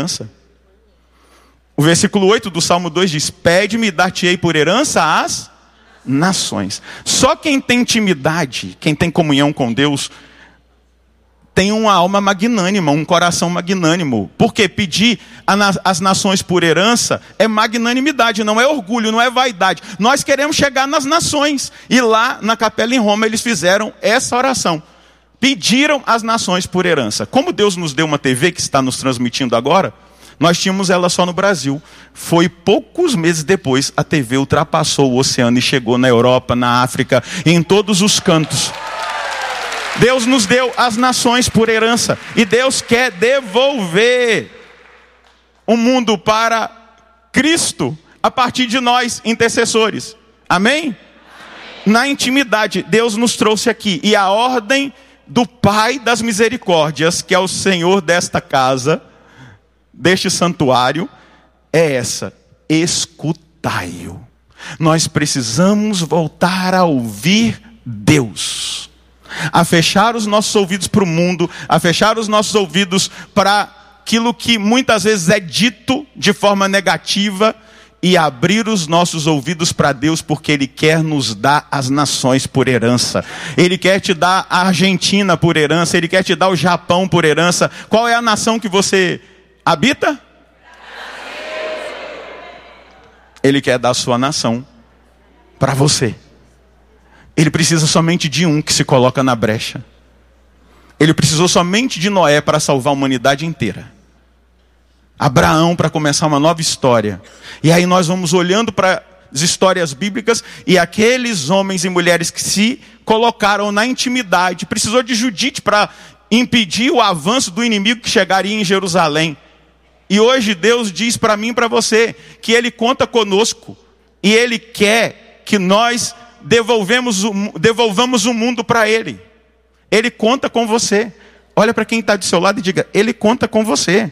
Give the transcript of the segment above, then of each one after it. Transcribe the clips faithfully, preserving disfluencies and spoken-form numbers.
herança. O versículo oito do Salmo dois diz: pede-me e dar-te-ei por herança as nações. Só quem tem intimidade, quem tem comunhão com Deus, tem uma alma magnânima, um coração magnânimo. Porque pedir as nações por herança é magnanimidade, não é orgulho, não é vaidade. Nós queremos chegar nas nações. E lá na capela em Roma eles fizeram essa oração. Pediram as nações por herança. Como Deus nos deu uma T V que está nos transmitindo agora, nós tínhamos ela só no Brasil. Foi poucos meses depois, a T V ultrapassou o oceano e chegou na Europa, na África, em todos os cantos. Deus nos deu as nações por herança. E Deus quer devolver o mundo para Cristo, a partir de nós, intercessores. Amém? Amém? Na intimidade, Deus nos trouxe aqui. E a ordem do Pai das misericórdias, que é o Senhor desta casa, deste santuário, é essa: escutai-o. Nós precisamos voltar a ouvir Deus, a fechar os nossos ouvidos para o mundo, a fechar os nossos ouvidos para aquilo que muitas vezes é dito de forma negativa, e abrir os nossos ouvidos para Deus, porque Ele quer nos dar as nações por herança. Ele quer te dar a Argentina por herança, Ele quer te dar o Japão por herança. Qual é a nação que você habita? Ele quer dar a sua nação para você. Ele precisa somente de um que se coloca na brecha. Ele precisou somente de Noé para salvar a humanidade inteira. Abraão para começar uma nova história. E aí nós vamos olhando para as histórias bíblicas, e aqueles homens e mulheres que se colocaram na intimidade, precisou de Judite para impedir o avanço do inimigo que chegaria em Jerusalém. E hoje Deus diz para mim e para você que Ele conta conosco, e Ele quer que nós devolvemos o, devolvamos o mundo para Ele. Ele conta com você. Olha para quem está do seu lado e diga: Ele conta com você.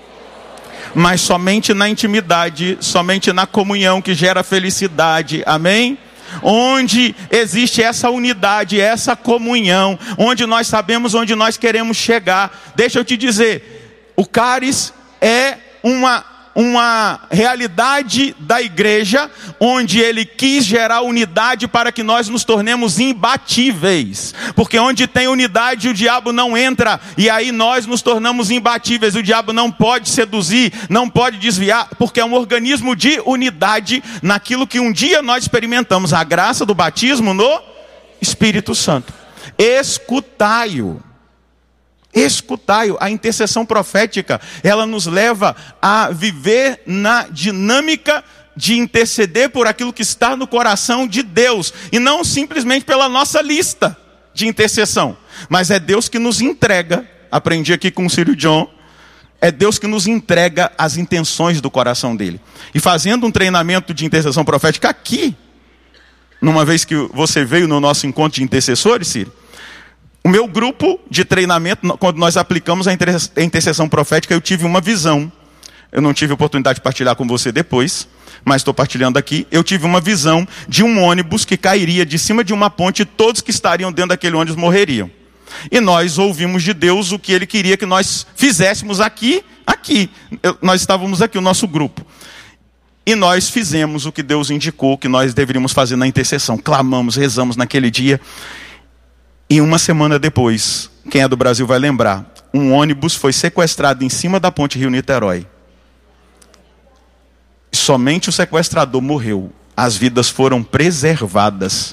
Mas somente na intimidade, somente na comunhão que gera felicidade. Amém? Onde existe essa unidade, essa comunhão, onde nós sabemos onde nós queremos chegar. Deixa eu te dizer, o cáris é uma, uma realidade da igreja, onde ele quis gerar unidade para que nós nos tornemos imbatíveis. Porque onde tem unidade o diabo não entra, e aí nós nos tornamos imbatíveis. O diabo não pode seduzir, não pode desviar, porque é um organismo de unidade naquilo que um dia nós experimentamos, a graça do batismo no Espírito Santo. Escutai-o. Escutai-o. A intercessão profética, ela nos leva a viver na dinâmica de interceder por aquilo que está no coração de Deus, e não simplesmente pela nossa lista de intercessão, mas é Deus que nos entrega. Aprendi aqui com o Círio John, é Deus que nos entrega as intenções do coração dele. E fazendo um treinamento de intercessão profética aqui, numa vez que você veio no nosso encontro de intercessores, Círio, o meu grupo de treinamento, quando nós aplicamos a intercessão profética, eu tive uma visão. Eu não tive oportunidade de partilhar com você depois, mas estou partilhando aqui. Eu tive uma visão de um ônibus que cairia de cima de uma ponte, e todos que estariam dentro daquele ônibus morreriam. E nós ouvimos de Deus o que Ele queria que nós fizéssemos aqui, aqui. Eu, nós estávamos aqui, o nosso grupo. E nós fizemos o que Deus indicou que nós deveríamos fazer na intercessão. Clamamos, rezamos naquele dia. E uma semana depois, quem é do Brasil vai lembrar, um ônibus foi sequestrado em cima da ponte Rio-Niterói. Somente o sequestrador morreu. As vidas foram preservadas.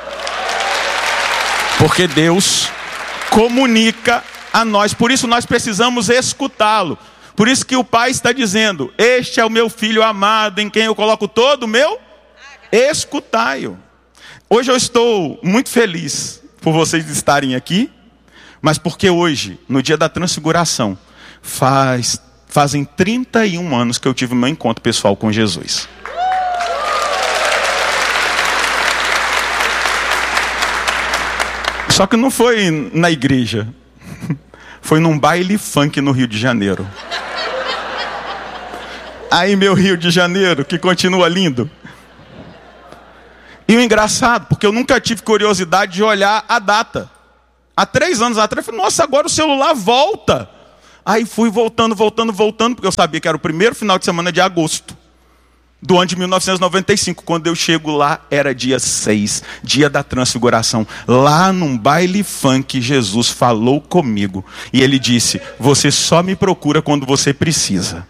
Porque Deus comunica a nós. Por isso nós precisamos escutá-lo. Por isso que o Pai está dizendo: este é o meu filho amado, em quem eu coloco todo o meu. Escutai-o. Hoje eu estou muito feliz por vocês estarem aqui, mas porque hoje, no dia da transfiguração, faz, fazem trinta e um anos que eu tive meu encontro pessoal com Jesus. Só que não foi na igreja, foi num baile funk no Rio de Janeiro. Aí, meu Rio de Janeiro, que continua lindo. E o engraçado, porque eu nunca tive curiosidade de olhar a data. Há três anos atrás, eu falei: nossa, agora o celular volta Aí fui voltando, voltando, voltando, porque eu sabia que era o primeiro final de semana de agosto do ano de mil novecentos e noventa e cinco. Quando eu chego lá, era dia seis, dia da transfiguração. Lá num baile funk, Jesus falou comigo. E ele disse: você só me procura quando você precisa.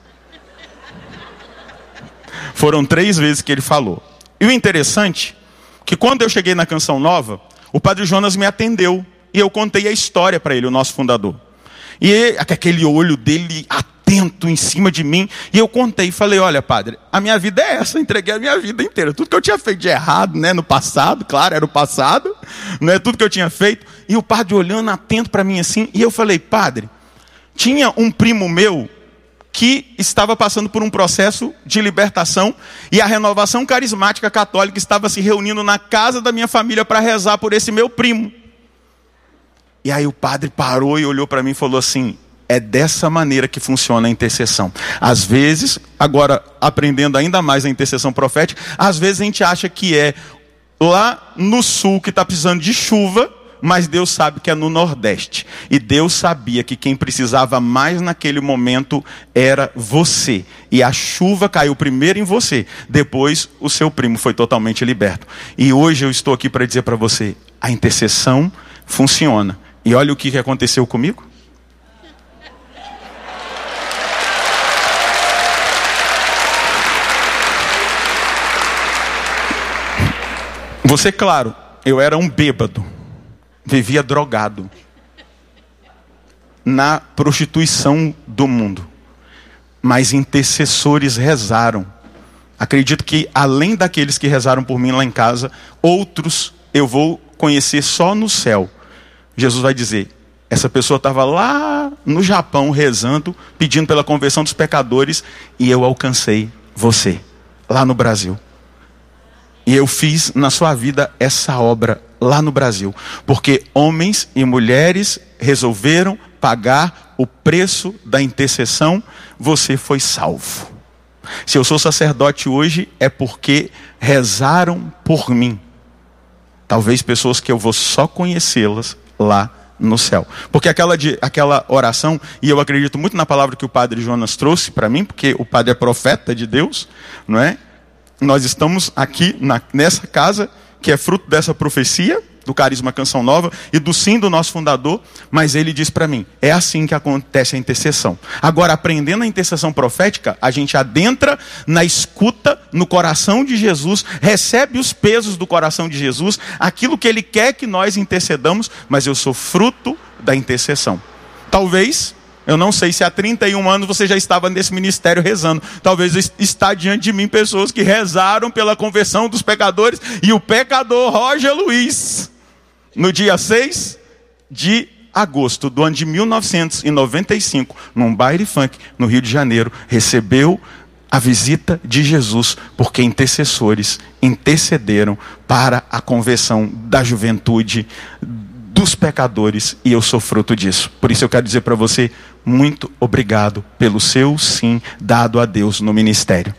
Foram três vezes que ele falou. E o interessante, que quando eu cheguei na Canção Nova, o Padre Jonas me atendeu. E eu contei a história para ele, o nosso fundador. E ele, aquele olho dele atento em cima de mim. E eu contei, falei: olha, padre, a minha vida é essa, entreguei a minha vida inteira. Tudo que eu tinha feito de errado, né, no passado, claro, era o passado, né, tudo que eu tinha feito. E o padre olhando atento para mim assim. E eu falei: padre, tinha um primo meu que estava passando por um processo de libertação. E a Renovação Carismática Católica estava se reunindo na casa da minha família para rezar por esse meu primo. E aí o padre parou e olhou para mim e falou assim: é dessa maneira que funciona a intercessão. Às vezes, agora aprendendo ainda mais a intercessão profética, às vezes a gente acha que é lá no sul que está precisando de chuva, mas Deus sabe que é no Nordeste. E Deus sabia que quem precisava mais naquele momento era você. E a chuva caiu primeiro em você, depois o seu primo foi totalmente liberto. E hoje eu estou aqui para dizer para você: a intercessão funciona. E olha o que aconteceu comigo. Você, claro, eu era um bêbado, vivia drogado, na prostituição do mundo. Mas intercessores rezaram. Acredito que além daqueles que rezaram por mim lá em casa, outros eu vou conhecer só no céu. Jesus vai dizer: essa pessoa estava lá no Japão rezando, pedindo pela conversão dos pecadores, e eu alcancei você, lá no Brasil. E eu fiz na sua vida essa obra lá no Brasil. Porque homens e mulheres resolveram pagar o preço da intercessão, você foi salvo. Se eu sou sacerdote hoje, é porque rezaram por mim. Talvez pessoas que eu vou só conhecê-las lá no céu. Porque aquela, de, aquela oração, e eu acredito muito na palavra que o Padre Jonas trouxe para mim, porque o Padre é profeta de Deus, não é? Nós estamos aqui na, nessa casa, que é fruto dessa profecia, do Carisma Canção Nova, e do sim do nosso fundador, mas ele diz para mim: é assim que acontece a intercessão. Agora, aprendendo a intercessão profética, a gente adentra na escuta, no coração de Jesus, recebe os pesos do coração de Jesus, aquilo que ele quer que nós intercedamos, mas eu sou fruto da intercessão. Talvez, eu não sei se há trinta e um anos você já estava nesse ministério rezando. Talvez está diante de mim pessoas que rezaram pela conversão dos pecadores, e o pecador Roger Luiz, no dia seis de agosto do ano de mil novecentos e noventa e cinco, num baile funk no Rio de Janeiro, recebeu a visita de Jesus, porque intercessores intercederam para a conversão da juventude, dos pecadores, e eu sou fruto disso. Por isso eu quero dizer para você: muito obrigado pelo seu sim dado a Deus no ministério.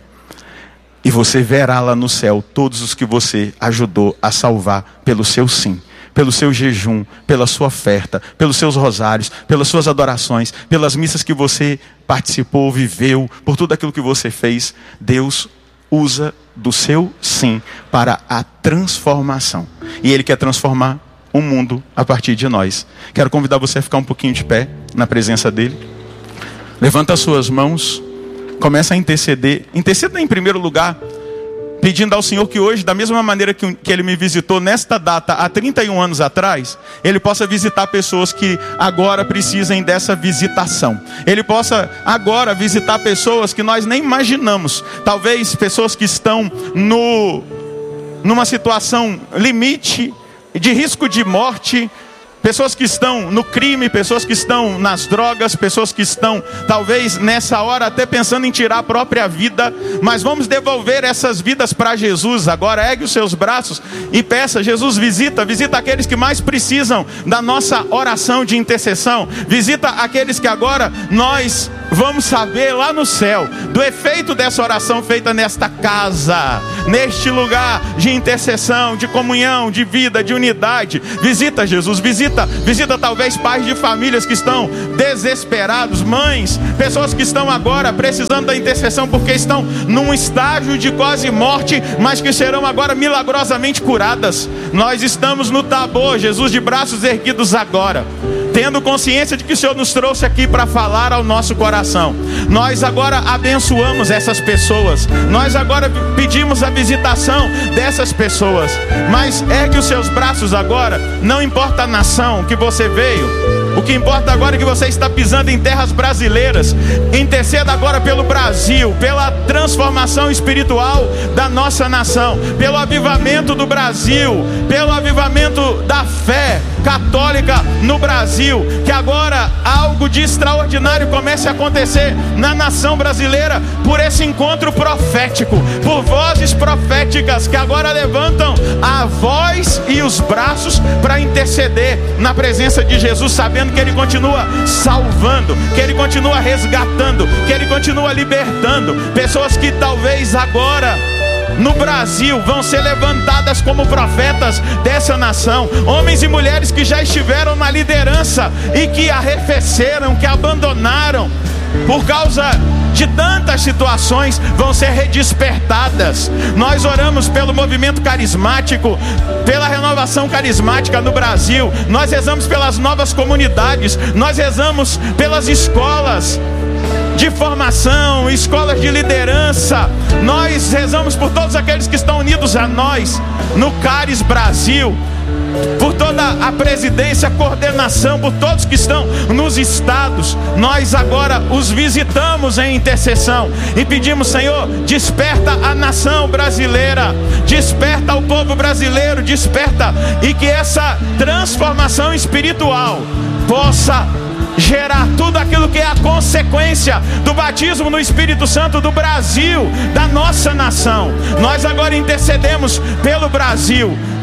E você verá lá no céu todos os que você ajudou a salvar pelo seu sim, pelo seu jejum, pela sua oferta, pelos seus rosários, pelas suas adorações, pelas missas que você participou, viveu, por tudo aquilo que você fez. Deus usa do seu sim para a transformação. E Ele quer transformar o mundo a partir de nós. Quero convidar você a ficar um pouquinho de pé na presença dele. Levanta as suas mãos, começa a interceder. Interceda em primeiro lugar, pedindo ao Senhor que hoje, da mesma maneira que, que Ele me visitou nesta data há trinta e um anos atrás, Ele possa visitar pessoas que agora precisem dessa visitação. Ele possa agora visitar pessoas que nós nem imaginamos. Talvez pessoas que estão no, numa situação limite de risco de morte, pessoas que estão no crime, pessoas que estão nas drogas, pessoas que estão talvez nessa hora até pensando em tirar a própria vida. Mas vamos devolver essas vidas para Jesus agora. Ergue os seus braços e peça: Jesus, visita, visita aqueles que mais precisam da nossa oração de intercessão. Visita aqueles que agora nós vamos saber lá no céu do efeito dessa oração feita nesta casa, neste lugar de intercessão, de comunhão, de vida, de unidade. Visita, Jesus, visita, visita talvez pais de famílias que estão desesperados, mães, pessoas que estão agora precisando da intercessão porque estão num estágio de quase morte, mas que serão agora milagrosamente curadas. Nós estamos no Tabor, Jesus, de braços erguidos agora, tendo consciência de que o Senhor nos trouxe aqui para falar ao nosso coração. Nós agora abençoamos essas pessoas, nós agora pedimos a visitação dessas pessoas, mas ergue os seus braços agora. Não importa a nação que você veio, o que importa agora é que você está pisando em terras brasileiras. Interceda agora pelo Brasil, pela transformação espiritual da nossa nação, pelo avivamento do Brasil, pelo avivamento da fé católica no Brasil. Que agora algo de extraordinário comece a acontecer na nação brasileira, por esse encontro profético, por vozes proféticas que agora levantam a voz e os braços para interceder na presença de Jesus, sabendo que Ele continua salvando, que Ele continua resgatando, que Ele continua libertando. Pessoas que talvez agora no Brasil vão ser levantadas como profetas dessa nação. Homens e mulheres que já estiveram na liderança e que arrefeceram, que abandonaram por causa de tantas situações, vão ser redespertadas. Nós oramos pelo movimento carismático, pela renovação carismática no Brasil. Nós rezamos pelas novas comunidades, nós rezamos pelas escolas de formação, escolas de liderança. Nós rezamos por todos aqueles que estão unidos a nós no Caris Brasil, por toda a presidência, a coordenação, por todos que estão nos estados. Nós agora os visitamos em intercessão e pedimos: Senhor, desperta a nação brasileira, desperta o povo brasileiro, desperta, e que essa transformação espiritual possa gerar tudo aquilo que é a consequência do batismo no Espírito Santo do Brasil, da nossa nação. Nós agora intercedemos pelo Brasil,